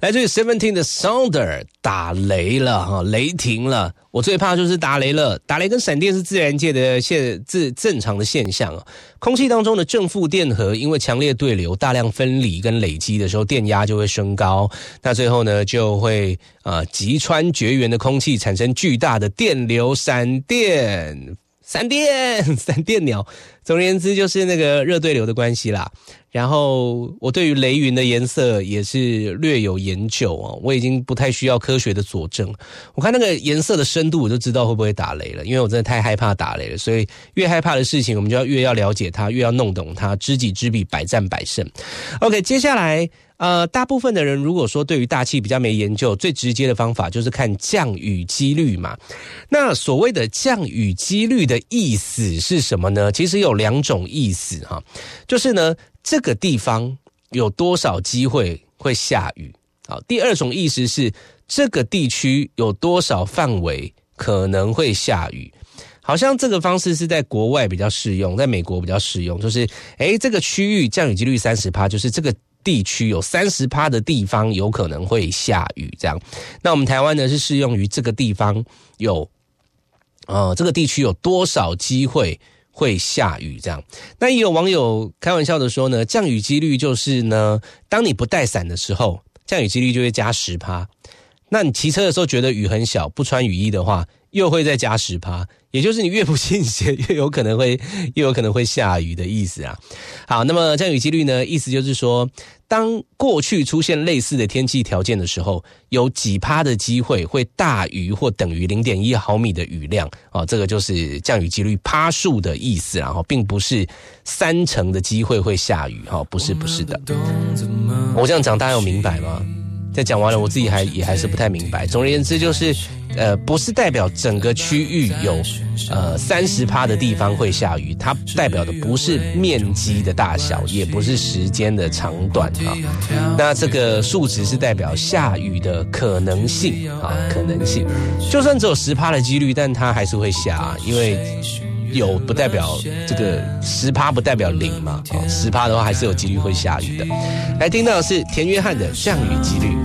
来自于 Seventeen 的 Sounder 打雷了哈，雷霆了。我最怕就是打雷了，打雷跟闪电是自然界的正常的现象啊。空气当中的正负电荷因为强烈对流大量分离跟累积的时候，电压就会升高，那最后呢就会击穿绝缘的空气，产生巨大的电流闪电鸟。总而言之就是那个热对流的关系啦。然后我对于雷云的颜色也是略有研究哦，我已经不太需要科学的佐证。我看那个颜色的深度我就知道会不会打雷了，因为我真的太害怕打雷了，所以越害怕的事情我们就越要了解它，越要弄懂它，知己知彼，百战百胜。OK， 接下来大部分的人如果说对于大气比较没研究，最直接的方法就是看降雨几率嘛。那所谓的降雨几率的意思是什么呢？其实有两种意思哈，就是呢这个地方有多少机会会下雨。好，第二种意思是这个地区有多少范围可能会下雨。好像这个方式是在国外比较适用，在美国比较适用，就是这个区域降雨几率 30%， 就是这个地区有 30% 的地方有可能会下雨这样。那我们台湾呢是适用于这个地方有这个地区有多少机会会下雨这样。那也有网友开玩笑的说呢，降雨几率就是呢，当你不带伞的时候，降雨几率就会加 10%。那你骑车的时候觉得雨很小，不穿雨衣的话，又会再加 10%， 也就是你越不信邪，越有可能会下雨的意思啊。好，那么降雨几率呢，意思就是说，当过去出现类似的天气条件的时候，有几%的机会会大于或等于 0.1 毫米的雨量这个就是降雨几率趴数的意思啦，并不是30%的机会会下雨，不是的。我这样讲大家有明白吗？在讲完了，我自己也还是不太明白。总而言之，就是不是代表整个区域有30% 的地方会下雨，它代表的不是面积的大小，也不是时间的长短啊。那这个数值是代表下雨的可能性啊，可能性。就算只有10%的几率，但它还是会下，因为有不代表这个10%不代表0嘛，10%的话还是有几率会下雨的。来听到的是田约翰的降雨几率。